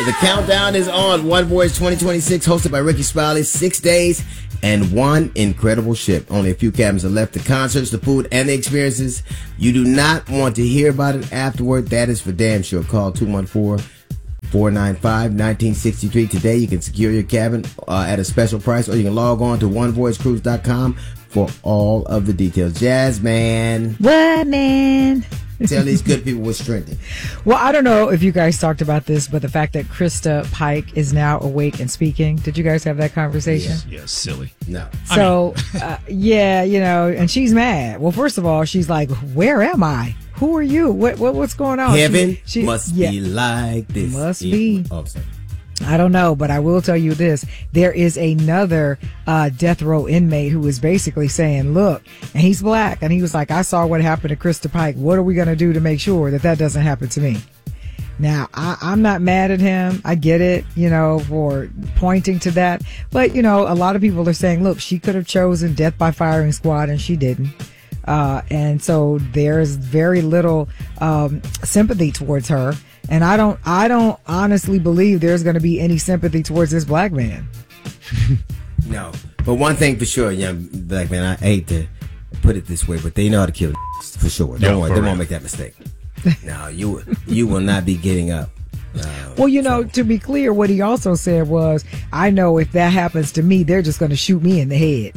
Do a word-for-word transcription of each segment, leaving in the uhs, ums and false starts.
The countdown is on. One Voice twenty twenty-six, hosted by Ricky Smiley. Six days and one incredible ship. Only a few cabins are left. The concerts, the food, and the experiences. You do not want to hear about it afterward. That is for damn sure. Call two one four, four nine five, one nine six three today. You can secure your cabin uh, at a special price, or you can log on to one voice cruise dot com for all of the details. Jazz, man. What, man? Tell these good people what's trending. Well, I don't know if you guys talked about this, but the fact that Krista Pike is now awake and speaking. Did you guys have that conversation? Yeah, yeah silly. No. So, I mean. uh, yeah, you know, and she's mad. Well, first of all, she's like, where am I? Who are you? What, what What's going on? Heaven she, she, must yeah, be like this. Must be. Oh, sorry. I don't know, but I will tell you this. There is another uh, death row inmate who was basically saying, look, and he's black, and he was like, I saw what happened to Krista Pike. What are we going to do to make sure that that doesn't happen to me? Now, I, I'm not mad at him. I get it, you know, for pointing to that. But, you know, a lot of people are saying, look, she could have chosen death by firing squad, and she didn't. Uh, and so there's very little um, sympathy towards her. And I don't, I don't honestly believe there's going to be any sympathy towards this black man. No, but one thing for sure, young black man, I hate to put it this way, but they know how to kill for sure. Don't Yo, worry, for they real. won't make that mistake. No, you you will not be getting up. Uh, Well, you know, so. to be clear, what he also said was, I know if that happens to me, they're just going to shoot me in the head.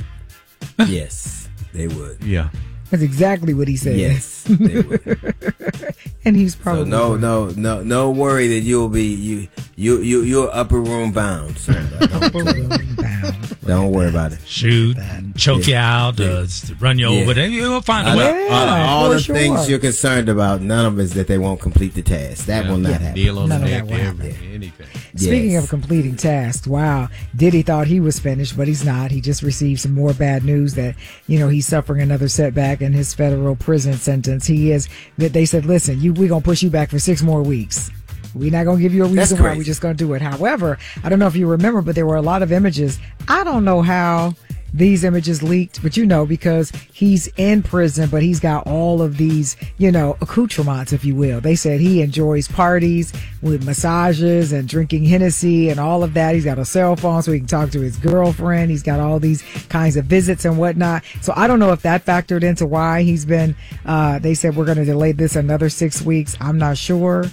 Yes, they would. Yeah. That's exactly what he said. Yes, they would. And he's So probably no, right. no, no, no worry that you'll be you you you you're upper room bound. So don't, Bound. don't worry about it. Shoot, choke you out, Yeah. uh, run you Yeah. over. Then you'll find a Out of- way. Yeah, out of all for the sure. things you're concerned about, none of it is that they won't complete the task. That will not happen. Deal on None the of neck, that will happen. everything, anything. Speaking Yes. of completing tasks, wow, Diddy thought he was finished, but he's not. He just received some more bad news that, you know, he's suffering another setback in his federal prison sentence. He is, that they said, listen, you, we're going to push you back for six more weeks. We're not going to give you a That's reason why. crazy. We're just going to do it. However, I don't know if you remember, but there were a lot of images. I don't know how these images leaked, but you know, because he's in prison, but he's got all of these, you know, accoutrements, if you will. They said he enjoys parties with massages and drinking Hennessy and all of that. He's got a cell phone so he can talk to his girlfriend. He's got all these kinds of visits and whatnot. So I don't know if that factored into why he's been, uh, they said we're going to delay this another six weeks. I'm not sure.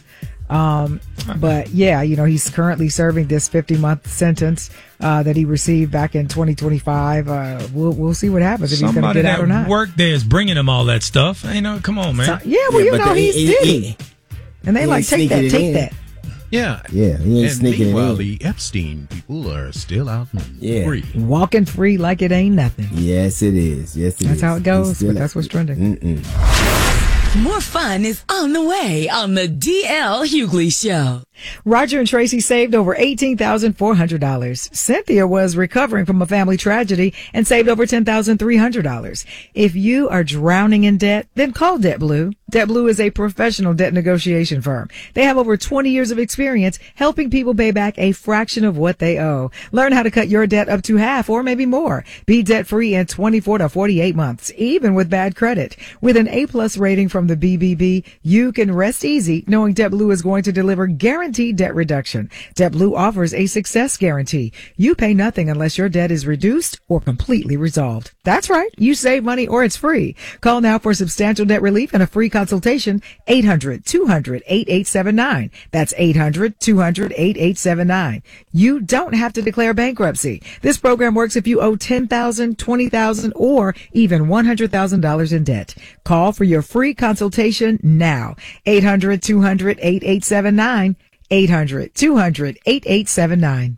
Um, but yeah, you know, he's currently serving this fifty month sentence, uh, that he received back in twenty twenty-five. Uh, we'll, we'll see what happens if he's going to Somebody get out or that not. work there is bringing him all that stuff. You know, come on, man. So- yeah, well, you but know, the- he's he- Diddy. he- And they he like, ain't take that, sneaking it take in. that. Yeah. Yeah, he ain't And sneaking it meanwhile, in. the Epstein people are still out and Yeah. free. Walking free like it ain't nothing. Yes, it is. Yes, it is. That's how it goes, He's still but that's at- what's trending. Mm-mm. More fun is on the way on the D L Hughley Show. Roger and Tracy saved over eighteen thousand four hundred dollars. Cynthia was recovering from a family tragedy and saved over ten thousand three hundred dollars. If you are drowning in debt, then call DebtBlue. DebtBlue is a professional debt negotiation firm. They have over twenty years of experience helping people pay back a fraction of what they owe. Learn how to cut your debt up to half or maybe more. Be debt-free in twenty-four to forty-eight months, even with bad credit. With an A-plus rating from the B B B, you can rest easy knowing DebtBlue is going to deliver guaranteed debt reduction. DebtBlue offers a success guarantee. You pay nothing unless your debt is reduced or completely resolved. That's right. You save money or it's free. Call now for substantial debt relief and a free consultation. eight hundred, two hundred, eighty-eight seventy-nine. That's eight hundred, two hundred, eighty-eight seventy-nine. You don't have to declare bankruptcy. This program works if you owe ten thousand dollars, twenty thousand dollars, or even one hundred thousand dollars in debt. Call for your free consultation now. eight hundred, two hundred, eighty-eight seventy-nine. eight hundred, two hundred, eighty-eight seventy-nine.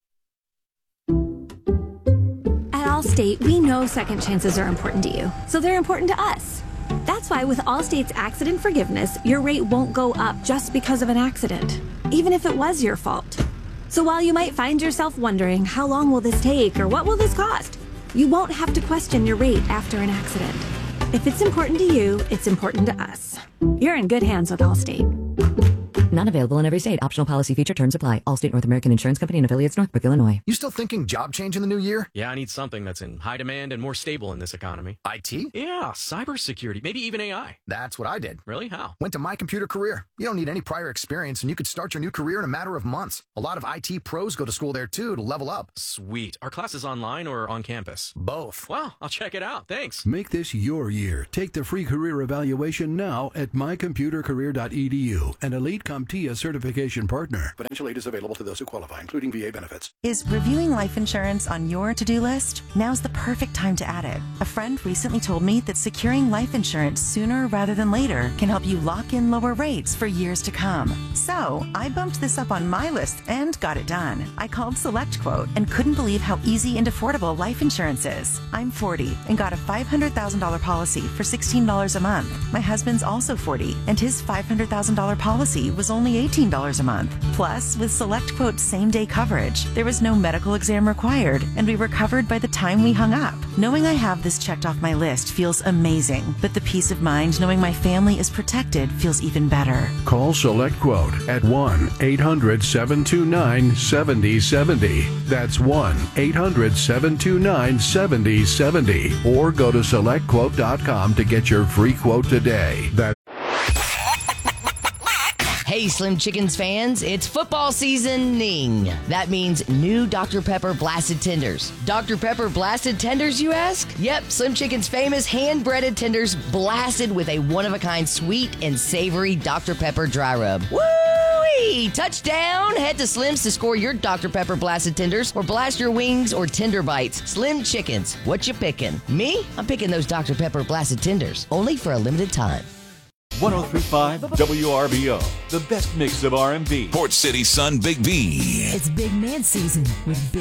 At Allstate, we know second chances are important to you, so they're important to us. That's why with Allstate's accident forgiveness, your rate won't go up just because of an accident, even if it was your fault. So while you might find yourself wondering, how long will this take or what will this cost? You won't have to question your rate after an accident. If it's important to you, it's important to us. You're in good hands with Allstate. Not available in every state. Optional policy feature. Terms apply. Allstate North American Insurance Company and affiliates, Northbrook, Illinois. You still thinking job change in the new year? Yeah, I need something that's in high demand and more stable in this economy. I T? Yeah, cybersecurity, maybe even A I. That's what I did. Really? How? Went to My Computer Career. You don't need any prior experience, and you could start your new career in a matter of months. A lot of I T pros go to school there, too, to level up. Sweet. Are classes online or on campus? Both. Well, I'll check it out. Thanks. Make this your year. Take the free career evaluation now at my computer career dot e d u, an Elite CompTIA certification partner. Financial aid is available to those who qualify, including V A benefits. Is reviewing life insurance on your to-do list? Now's the perfect time to add it. A friend recently told me that securing life insurance sooner rather than later can help you lock in lower rates for years to come. So I bumped this up on my list and got it done. I called SelectQuote and couldn't believe how easy and affordable life insurance is. I'm forty and got a five hundred thousand dollars policy for sixteen dollars a month. My husband's also forty and his five hundred thousand dollars policy was only eighteen dollars a month. Plus, with SelectQuote's same-day coverage, there was no medical exam required, and we were covered by the time we hung up. Knowing I have this checked off my list feels amazing, but the peace of mind knowing my family is protected feels even better. Call SelectQuote at one eight hundred seven two nine seven zero seven zero. That's one eight hundred seven two nine seven zero seven zero. Or go to select quote dot com to get your free quote today. That's Hey, Slim Chickens fans, it's football seasoning. That means new Doctor Pepper Blasted Tenders. Doctor Pepper Blasted Tenders, you ask? Yep, Slim Chickens' famous hand-breaded tenders blasted with a one-of-a-kind sweet and savory Doctor Pepper dry rub. Woo-wee! Touchdown! Head to Slim's to score your Doctor Pepper Blasted Tenders or blast your wings or tender bites. Slim Chickens, what you picking? Me? I'm picking those Doctor Pepper Blasted Tenders, only for a limited time. one oh three point five W R B O, the best mix of R and B. Port City Sun Big B. It's big man season with Big